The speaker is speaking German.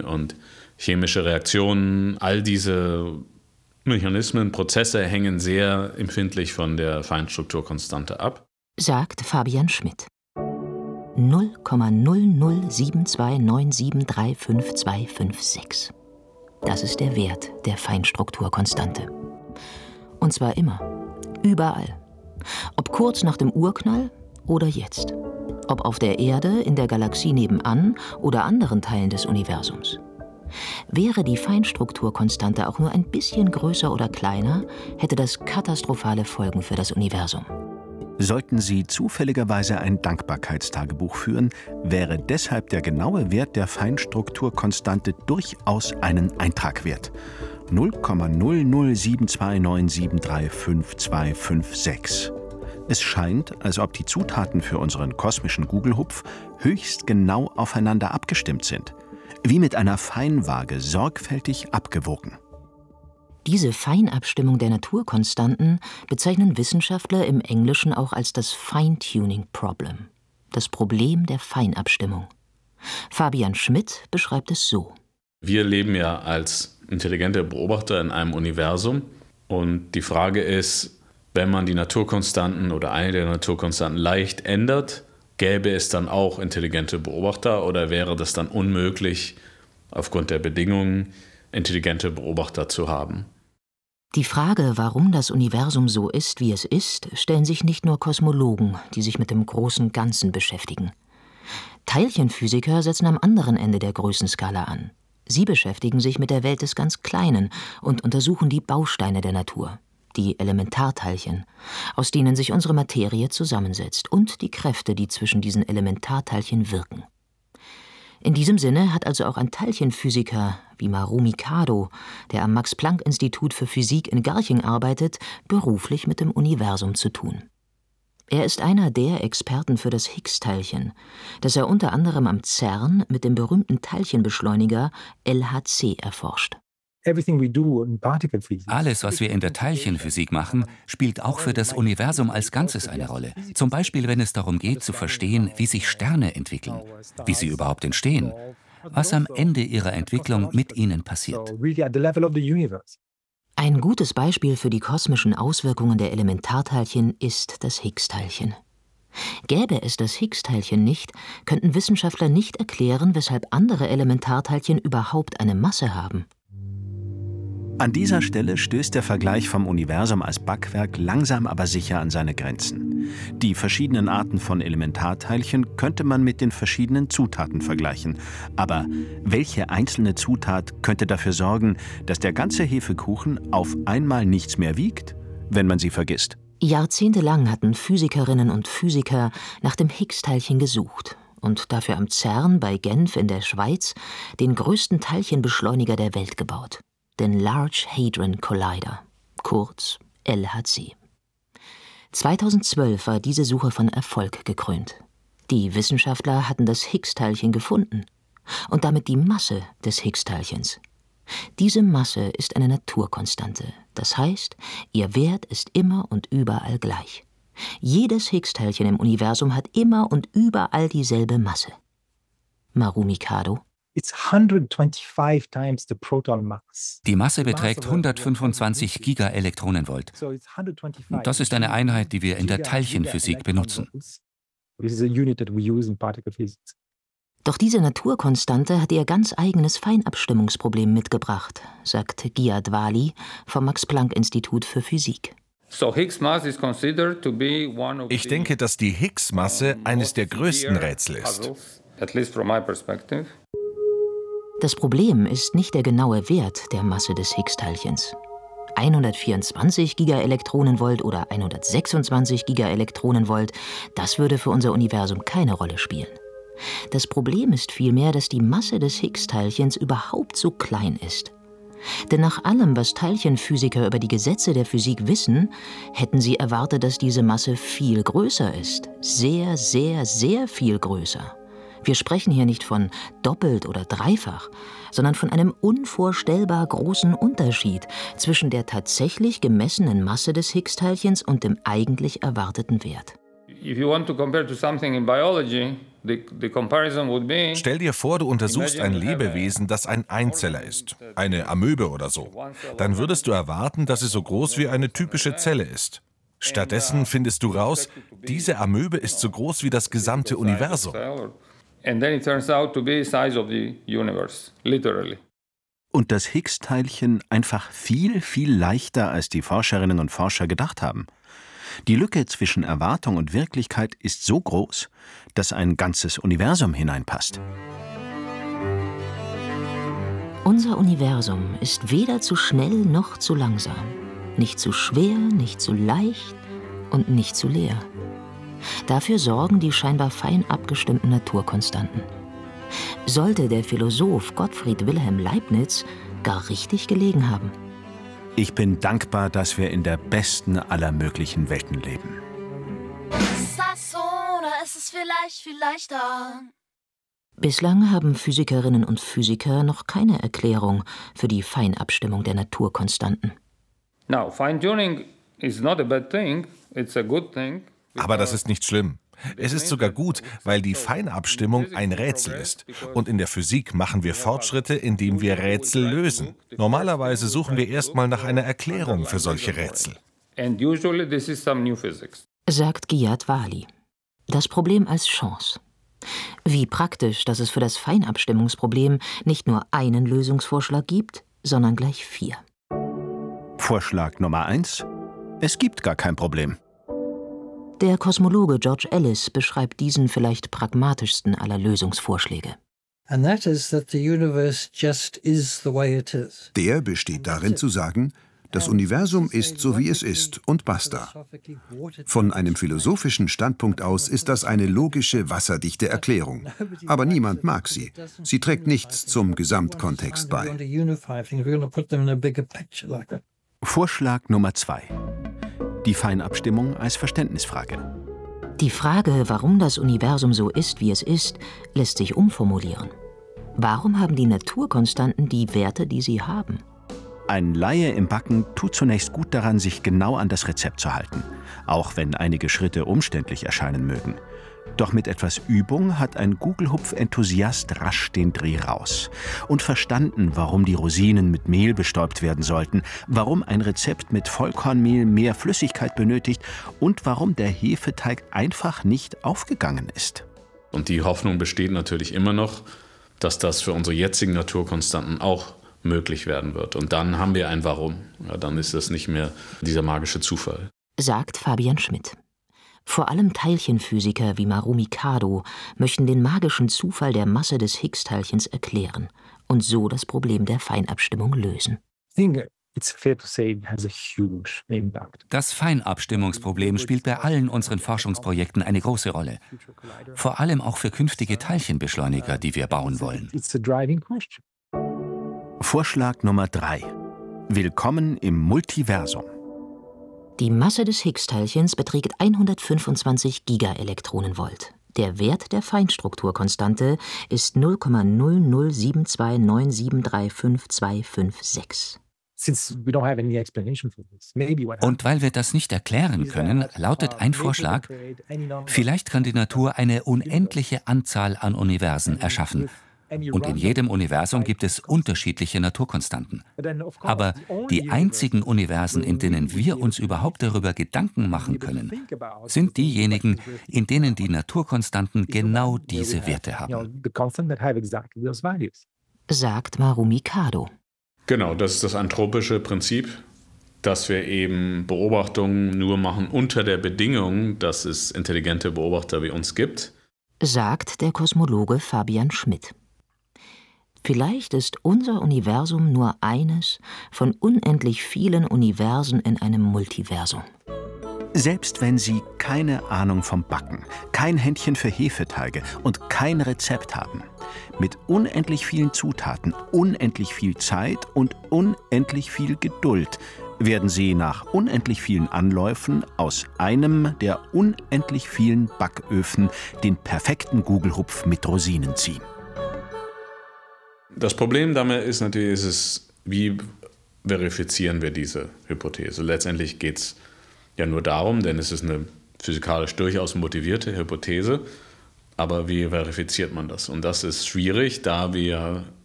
und chemische Reaktionen. All diese Mechanismen, Prozesse hängen sehr empfindlich von der Feinstrukturkonstante ab. Sagt Fabian Schmidt. 0,00729735256. Das ist der Wert der Feinstrukturkonstante. Und zwar immer, überall. Ob kurz nach dem Urknall oder jetzt. Ob auf der Erde, in der Galaxie nebenan oder anderen Teilen des Universums. Wäre die Feinstrukturkonstante auch nur ein bisschen größer oder kleiner, hätte das katastrophale Folgen für das Universum. Sollten Sie zufälligerweise ein Dankbarkeitstagebuch führen, wäre deshalb der genaue Wert der Feinstrukturkonstante durchaus einen Eintrag wert. 0,00729735256. Es scheint, als ob die Zutaten für unseren kosmischen Gugelhupf höchst genau aufeinander abgestimmt sind. Wie mit einer Feinwaage sorgfältig abgewogen. Diese Feinabstimmung der Naturkonstanten bezeichnen Wissenschaftler im Englischen auch als das Fine-Tuning-Problem, das Problem der Feinabstimmung. Fabian Schmidt beschreibt es so. Wir leben ja als intelligente Beobachter in einem Universum und die Frage ist, wenn man die Naturkonstanten oder eine der Naturkonstanten leicht ändert, gäbe es dann auch intelligente Beobachter oder wäre das dann unmöglich, aufgrund der Bedingungen intelligente Beobachter zu haben? Die Frage, warum das Universum so ist, wie es ist, stellen sich nicht nur Kosmologen, die sich mit dem großen Ganzen beschäftigen. Teilchenphysiker setzen am anderen Ende der Größenskala an. Sie beschäftigen sich mit der Welt des ganz Kleinen und untersuchen die Bausteine der Natur, die Elementarteilchen, aus denen sich unsere Materie zusammensetzt, und die Kräfte, die zwischen diesen Elementarteilchen wirken. In diesem Sinne hat also auch ein Teilchenphysiker wie Maru Mikado, der am Max-Planck-Institut für Physik in Garching arbeitet, beruflich mit dem Universum zu tun. Er ist einer der Experten für das Higgs-Teilchen, das er unter anderem am CERN mit dem berühmten Teilchenbeschleuniger LHC erforscht. Alles, was wir in der Teilchenphysik machen, spielt auch für das Universum als Ganzes eine Rolle. Zum Beispiel, wenn es darum geht, zu verstehen, wie sich Sterne entwickeln, wie sie überhaupt entstehen, was am Ende ihrer Entwicklung mit ihnen passiert. Ein gutes Beispiel für die kosmischen Auswirkungen der Elementarteilchen ist das Higgs-Teilchen. Gäbe es das Higgs-Teilchen nicht, könnten Wissenschaftler nicht erklären, weshalb andere Elementarteilchen überhaupt eine Masse haben. An dieser Stelle stößt der Vergleich vom Universum als Backwerk langsam aber sicher an seine Grenzen. Die verschiedenen Arten von Elementarteilchen könnte man mit den verschiedenen Zutaten vergleichen. Aber welche einzelne Zutat könnte dafür sorgen, dass der ganze Hefekuchen auf einmal nichts mehr wiegt, wenn man sie vergisst? Jahrzehntelang hatten Physikerinnen und Physiker nach dem Higgs-Teilchen gesucht und dafür am CERN bei Genf in der Schweiz den größten Teilchenbeschleuniger der Welt gebaut. Den Large Hadron Collider, kurz LHC. 2012 war diese Suche von Erfolg gekrönt. Die Wissenschaftler hatten das Higgs-Teilchen gefunden und damit die Masse des Higgs-Teilchens. Diese Masse ist eine Naturkonstante, das heißt, ihr Wert ist immer und überall gleich. Jedes Higgs-Teilchen im Universum hat immer und überall dieselbe Masse. Maru Mikado. Die Masse beträgt 125 Gigaelektronenvolt. Das ist eine Einheit, die wir in der Teilchenphysik benutzen. Doch diese Naturkonstante hat ihr ganz eigenes Feinabstimmungsproblem mitgebracht, sagt Guy Advali vom Max-Planck-Institut für Physik. Ich denke, dass die Higgs-Masse eines der größten Rätsel ist. Das Problem ist nicht der genaue Wert der Masse des Higgs-Teilchens. 124 Gigaelektronenvolt oder 126 Gigaelektronenvolt, das würde für unser Universum keine Rolle spielen. Das Problem ist vielmehr, dass die Masse des Higgs-Teilchens überhaupt so klein ist. Denn nach allem, was Teilchenphysiker über die Gesetze der Physik wissen, hätten sie erwartet, dass diese Masse viel größer ist. Sehr, sehr, sehr viel größer. Wir sprechen hier nicht von doppelt oder dreifach, sondern von einem unvorstellbar großen Unterschied zwischen der tatsächlich gemessenen Masse des Higgs-Teilchens und dem eigentlich erwarteten Wert. Stell dir vor, du untersuchst ein Lebewesen, das ein Einzeller ist, eine Amöbe oder so. Dann würdest du erwarten, dass es so groß wie eine typische Zelle ist. Stattdessen findest du raus, diese Amöbe ist so groß wie das gesamte Universum. Und das Higgs-Teilchen einfach viel, viel leichter, als die Forscherinnen und Forscher gedacht haben. Die Lücke zwischen Erwartung und Wirklichkeit ist so groß, dass ein ganzes Universum hineinpasst. Unser Universum ist weder zu schnell noch zu langsam, nicht zu schwer, nicht zu leicht und nicht zu leer. Dafür sorgen die scheinbar fein abgestimmten Naturkonstanten. Sollte der Philosoph Gottfried Wilhelm Leibniz gar richtig gelegen haben. Ich bin dankbar, dass wir in der besten aller möglichen Welten leben. Ist das so oder ist es vielleicht viel leichter? Bislang haben Physikerinnen und Physiker noch keine Erklärung für die Feinabstimmung der Naturkonstanten. Now, fine-tuning is not a bad thing, it's a good thing. Aber das ist nicht schlimm. Es ist sogar gut, weil die Feinabstimmung ein Rätsel ist. Und in der Physik machen wir Fortschritte, indem wir Rätsel lösen. Normalerweise suchen wir erstmal nach einer Erklärung für solche Rätsel. Sagt Giyad Wali. Das Problem als Chance. Wie praktisch, dass es für das Feinabstimmungsproblem nicht nur einen Lösungsvorschlag gibt, sondern gleich 4. Vorschlag Nummer 1: Es gibt gar kein Problem. Der Kosmologe George Ellis beschreibt diesen vielleicht pragmatischsten aller Lösungsvorschläge. Der besteht darin zu sagen, das Universum ist so wie es ist und basta. Von einem philosophischen Standpunkt aus ist das eine logische, wasserdichte Erklärung. Aber niemand mag sie. Sie trägt nichts zum Gesamtkontext bei. Vorschlag Nummer 2: Die Feinabstimmung als Verständnisfrage. Die Frage, warum das Universum so ist, wie es ist, lässt sich umformulieren. Warum haben die Naturkonstanten die Werte, die sie haben? Ein Laie im Backen tut zunächst gut daran, sich genau an das Rezept zu halten, auch wenn einige Schritte umständlich erscheinen mögen. Doch mit etwas Übung hat ein Gugelhupf-Enthusiast rasch den Dreh raus und verstanden, warum die Rosinen mit Mehl bestäubt werden sollten, warum ein Rezept mit Vollkornmehl mehr Flüssigkeit benötigt und warum der Hefeteig einfach nicht aufgegangen ist. Und die Hoffnung besteht natürlich immer noch, dass das für unsere jetzigen Naturkonstanten auch möglich werden wird. Und dann haben wir ein Warum. Ja, dann ist das nicht mehr dieser magische Zufall. Sagt Fabian Schmidt. Vor allem Teilchenphysiker wie Maru Mikado möchten den magischen Zufall der Masse des Higgs-Teilchens erklären und so das Problem der Feinabstimmung lösen. Das Feinabstimmungsproblem spielt bei allen unseren Forschungsprojekten eine große Rolle. Vor allem auch für künftige Teilchenbeschleuniger, die wir bauen wollen. Vorschlag Nummer 3: Willkommen im Multiversum. Die Masse des Higgs-Teilchens beträgt 125 Gigaelektronenvolt. Der Wert der Feinstrukturkonstante ist 0,00729735256. Und weil wir das nicht erklären können, lautet ein Vorschlag: Vielleicht kann die Natur eine unendliche Anzahl an Universen erschaffen. Und in jedem Universum gibt es unterschiedliche Naturkonstanten. Aber die einzigen Universen, in denen wir uns überhaupt darüber Gedanken machen können, sind diejenigen, in denen die Naturkonstanten genau diese Werte haben. Sagt Maru Mikado. Genau, das ist das anthropische Prinzip, dass wir eben Beobachtungen nur machen unter der Bedingung, dass es intelligente Beobachter wie uns gibt. Sagt der Kosmologe Fabian Schmidt. Vielleicht ist unser Universum nur eines von unendlich vielen Universen in einem Multiversum. Selbst wenn Sie keine Ahnung vom Backen, kein Händchen für Hefeteige und kein Rezept haben, mit unendlich vielen Zutaten, unendlich viel Zeit und unendlich viel Geduld werden Sie nach unendlich vielen Anläufen aus einem der unendlich vielen Backöfen den perfekten Gugelhupf mit Rosinen ziehen. Das Problem damit ist natürlich, wie verifizieren wir diese Hypothese? Letztendlich geht es ja nur darum, denn es ist eine physikalisch durchaus motivierte Hypothese, Aber wie verifiziert man das? Und das ist schwierig, da wir